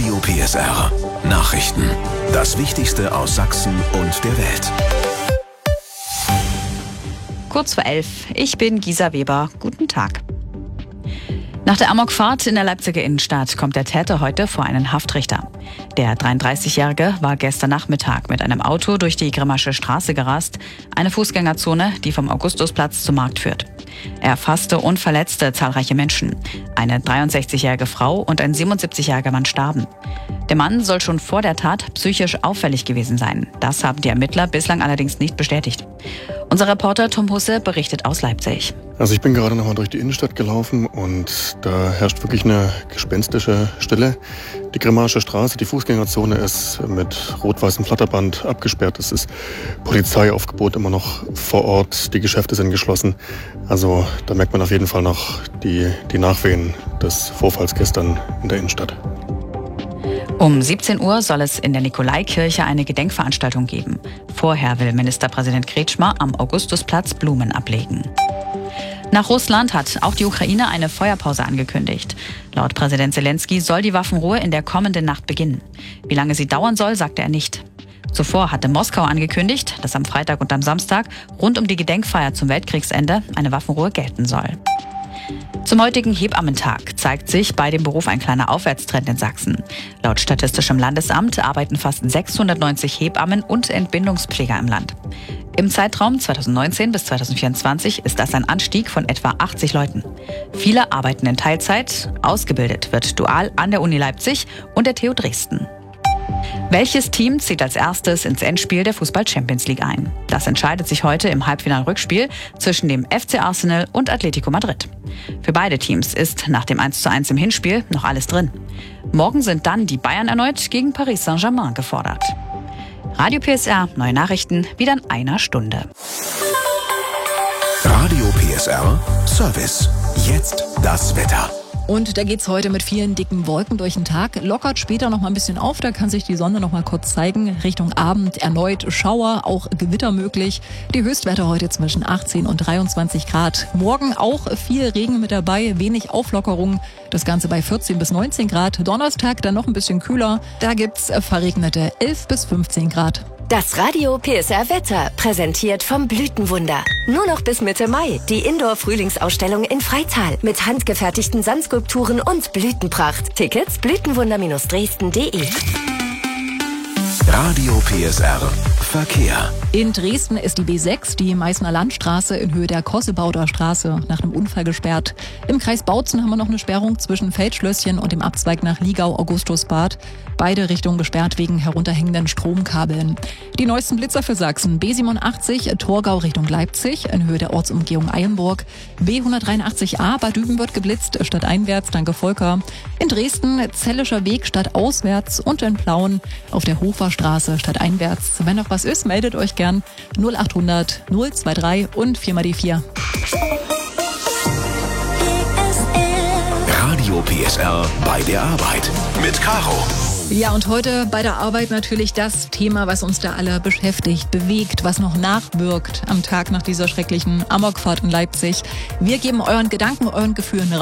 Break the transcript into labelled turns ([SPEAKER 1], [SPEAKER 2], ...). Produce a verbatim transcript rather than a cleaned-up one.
[SPEAKER 1] Radio P S R. Nachrichten. Das Wichtigste aus Sachsen und der Welt.
[SPEAKER 2] Kurz vor elf. Ich bin Gisa Weber. Guten Tag. Nach der Amokfahrt in der Leipziger Innenstadt kommt der Täter heute vor einen Haftrichter. Der dreiunddreißigjährige war gestern Nachmittag mit einem Auto durch die Grimmasche Straße gerast, eine Fußgängerzone, die vom Augustusplatz zum Markt führt. Er erfasste und verletzte zahlreiche Menschen. Eine dreiundsechzigjährige Frau und ein siebenundsiebzigjähriger Mann starben. Der Mann soll schon vor der Tat psychisch auffällig gewesen sein. Das haben die Ermittler bislang allerdings nicht bestätigt. Unser Reporter Tom Husse berichtet aus Leipzig.
[SPEAKER 3] Also ich bin gerade nochmal durch die Innenstadt gelaufen und da herrscht wirklich eine gespenstische Stille. Die Grimmasche Straße, die Fußgängerzone ist mit rot-weißem Flatterband abgesperrt. Es ist Polizeiaufgebot immer noch vor Ort. Die Geschäfte sind geschlossen. Also da merkt man auf jeden Fall noch die, die Nachwehen des Vorfalls gestern in der Innenstadt.
[SPEAKER 2] Um siebzehn Uhr soll es in der Nikolaikirche eine Gedenkveranstaltung geben. Vorher will Ministerpräsident Kretschmer am Augustusplatz Blumen ablegen. Nach Russland hat auch die Ukraine eine Feuerpause angekündigt. Laut Präsident Zelensky soll die Waffenruhe in der kommenden Nacht beginnen. Wie lange sie dauern soll, sagte er nicht. Zuvor hatte Moskau angekündigt, dass am Freitag und am Samstag rund um die Gedenkfeier zum Weltkriegsende eine Waffenruhe gelten soll. Zum heutigen Hebammentag zeigt sich bei dem Beruf ein kleiner Aufwärtstrend in Sachsen. Laut Statistischem Landesamt arbeiten fast sechshundertneunzig Hebammen und Entbindungspfleger im Land. Im Zeitraum zweitausendneunzehn bis zweitausendvierundzwanzig ist das ein Anstieg von etwa achtzig Leuten. Viele arbeiten in Teilzeit, ausgebildet wird dual an der Uni Leipzig und der T U Dresden. Welches Team zieht als erstes ins Endspiel der Fußball-Champions League ein? Das entscheidet sich heute im Halbfinal-Rückspiel zwischen dem F C Arsenal und Atletico Madrid. Für beide Teams ist nach dem eins zu eins im Hinspiel noch alles drin. Morgen sind dann die Bayern erneut gegen Paris Saint-Germain gefordert. Radio P S R, neue Nachrichten, wieder in einer Stunde.
[SPEAKER 1] Radio P S R, Service. Jetzt das Wetter.
[SPEAKER 4] Und da geht's heute mit vielen dicken Wolken durch den Tag. Lockert später noch mal ein bisschen auf, da kann sich die Sonne noch mal kurz zeigen. Richtung Abend erneut Schauer, auch Gewitter möglich. Die Höchstwerte heute zwischen achtzehn und dreiundzwanzig Grad. Morgen auch viel Regen mit dabei, wenig Auflockerung. Das Ganze bei vierzehn bis neunzehn Grad. Donnerstag dann noch ein bisschen kühler. Da gibt's verregnete elf bis fünfzehn Grad.
[SPEAKER 5] Das Radio P S R Wetter, präsentiert vom Blütenwunder. Nur noch bis Mitte Mai die Indoor-Frühlingsausstellung in Freital mit handgefertigten Sandskulpturen und Blütenpracht. Tickets blütenwunder Dresden punkt de.
[SPEAKER 1] Radio P S R Verkehr.
[SPEAKER 4] In Dresden ist die B sechs, die Meißner Landstraße in Höhe der Kossebauder Straße, nach einem Unfall gesperrt. Im Kreis Bautzen haben wir noch eine Sperrung zwischen Feldschlösschen und dem Abzweig nach Liegau-Augustusbad. Beide Richtungen gesperrt wegen herunterhängenden Stromkabeln. Die neuesten Blitzer für Sachsen: B siebenundachtzig, Torgau Richtung Leipzig, in Höhe der Ortsumgehung Eilenburg. B hundertdreiundachtzig a, Bad Düben wird geblitzt, stadteinwärts, danke Volker. In Dresden, Zellischer Weg stadtauswärts und in Plauen auf der Hoferstraße stadteinwärts. Wenn noch was ist, meldet euch gern null achthundert null drei drei und vier mal die vier.
[SPEAKER 1] Radio P S R bei der Arbeit mit Caro.
[SPEAKER 4] Ja, und heute bei der Arbeit natürlich das Thema, was uns da alle beschäftigt, bewegt, was noch nachwirkt am Tag nach dieser schrecklichen Amokfahrt in Leipzig. Wir geben euren Gedanken, euren Gefühlen Raum.